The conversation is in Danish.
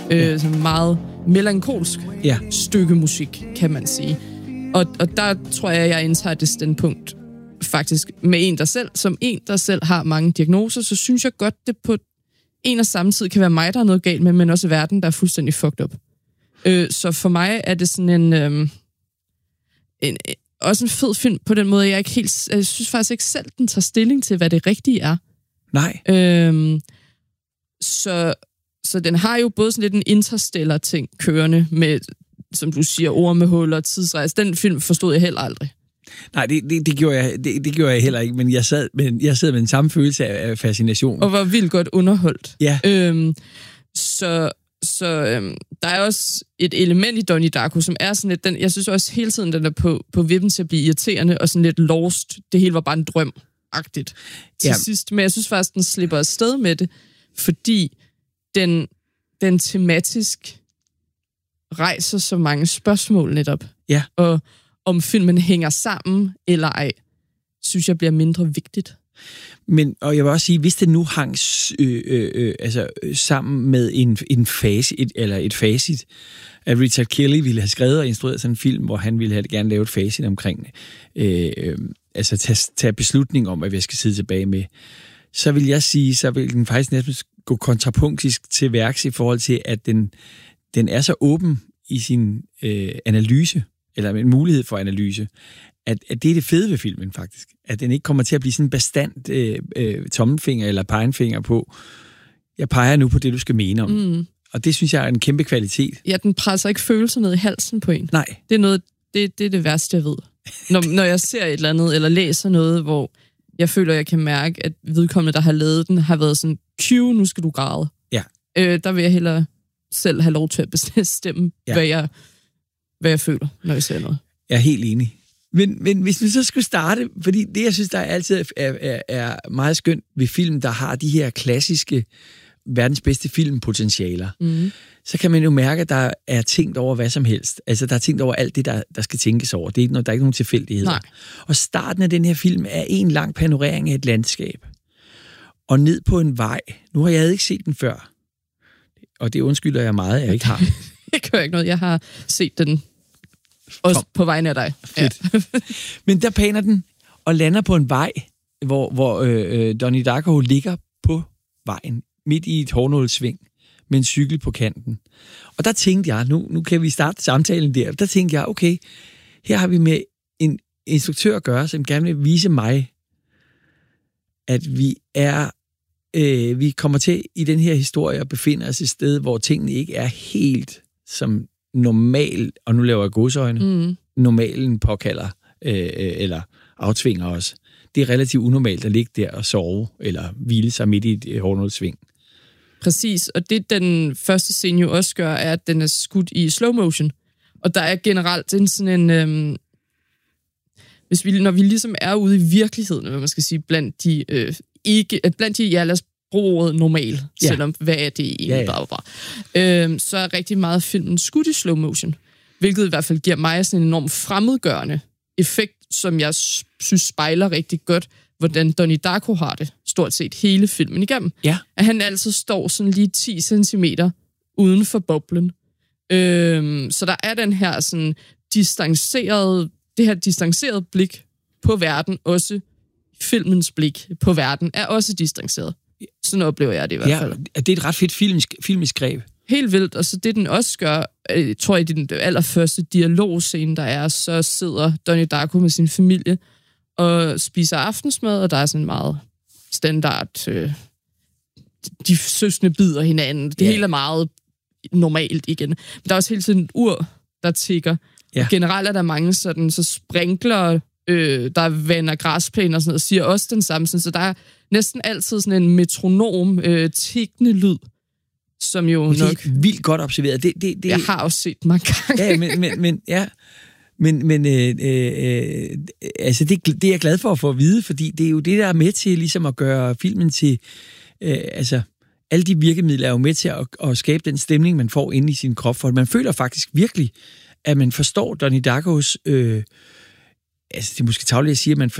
Sådan meget melankolsk stykke musik, kan man sige. Og der tror jeg indtager det standpunkt faktisk med en, der selv har mange diagnoser, så synes jeg godt, det på en og samme tid kan være mig, der er noget galt med, men også verden, der er fuldstændig fucked up. Så for mig er det sådan også en fed film på den måde, jeg synes faktisk ikke selv, den tager stilling til, hvad det rigtige er. Nej. Så den har jo både sådan lidt en interstellar ting kørende med, som du siger, ormehuller og tidsrejse. Den film forstod jeg heller aldrig. Nej, det gjorde jeg heller ikke, men jeg sad med den samme følelse af fascination. Og var vildt godt underholdt. Ja. Så der er også et element i Donnie Darko, som er sådan lidt, jeg synes også hele tiden, den er på vippen til at blive irriterende og sådan lidt lost. Det hele var bare en drøm-agtigt til sidst. Men jeg synes faktisk, den slipper afsted med det, fordi den tematisk rejser så mange spørgsmål netop. Ja. Og om filmen hænger sammen eller ej, synes jeg bliver mindre vigtigt. Og jeg vil også sige, hvis det nu hang sammen med et facit, at Richard Kelly ville have skrevet og instrueret sådan en film, hvor han ville gerne lave et facit omkring, tage beslutning om, at vi skal sidde tilbage med, så vil jeg sige, så vil den faktisk næsten gå kontrapunktisk til værks i forhold til, at den er så åben i sin analyse, eller en mulighed for analyse, at det er det fede ved filmen faktisk. At den ikke kommer til at blive sådan en bestandt tommelfinger eller pegefinger på, jeg peger nu på det, du skal mene om. Mm. Og det synes jeg er en kæmpe kvalitet. Ja, den presser ikke følelser ned i halsen på en. Nej. Det er det værste, jeg ved. Når jeg ser et eller andet, eller læser noget, hvor jeg føler, jeg kan mærke, at vedkommende, der har lavet den, har været sådan, nu skal du græde. Ja. Der vil jeg hellere selv have lov til at bestemme, hvad jeg føler, når jeg ser noget. Jeg er helt enig. Men hvis vi så skulle starte, fordi det, jeg synes, der altid er meget skønt ved film, der har de her klassiske verdens bedste filmpotentialer, så kan man jo mærke, at der er tænkt over hvad som helst. Altså, der er tænkt over alt det, der skal tænkes over. Der er ikke nogen tilfældigheder. Nej. Og starten af den her film er en lang panorering af et landskab. Og ned på en vej. Nu har jeg ikke set den før. Og det undskylder jeg meget, jeg ikke har. Det gør ikke noget. Jeg har set den også på vegne af dig. Ja. Men der paner den og lander på en vej, hvor Donnie Darko ligger på vejen, midt i et hårnålsving, med en cykel på kanten. Og der tænkte jeg, nu kan vi starte samtalen der, der tænkte jeg, okay, her har vi med en instruktør at gøre, som gerne vil vise mig, at vi kommer til i den her historie at befinde os et sted, hvor tingene ikke er helt som normal, og nu laver jeg godsøjne, normalen påkalder, eller aftvinger os. Det er relativt unormalt at ligge der og sove, eller hvile sig midt i et hårnålsving. Præcis, og det den første scene jo også gør, er, at den er skudt i slow motion. Og der er generelt sådan en... når vi ligesom er ude i virkeligheden, hvad man skal sige, blandt de lad os bruge ordet normal, selvom hvad er det egentlig, så er rigtig meget af filmen skudt i slow motion, hvilket i hvert fald giver mig sådan en enormt fremmedgørende effekt, som jeg synes spejler rigtig godt, hvordan Donnie Darko har det, stort set hele filmen igennem. Ja. At han altid står sådan lige 10 centimeter uden for boblen. Så der er den her sådan distancerede blik på verden, også filmens blik på verden, er også distanceret. Sådan oplever jeg det i hvert fald. Ja, det er et ret fedt filmisk greb. Helt vildt, og så det den også gør, tror jeg, i den allerførste dialogscene, der er, så sidder Donnie Darko med sin familie og spiser aftensmad, og der er sådan meget standard, de søskende bider hinanden. Det hele er meget normalt igen. Men der er også hele tiden et ur, der tikker. Ja. Generelt er der mange sådan, så sprinkler, der vander græsplæner og sådan noget, siger også den samme. Så der er næsten altid sådan en metronom, tikkende lyd, som jo det nok... er vildt godt observeret. Det jeg har også set mange gange. Altså det er jeg glad for at få at vide, fordi det er jo det, der er med til ligesom at gøre filmen til... alle de virkemidler er jo med til at skabe den stemning, man får inde i sin krop, for man føler faktisk virkelig, at man forstår Donnie Darkos... det er måske tarveligt at sige, at man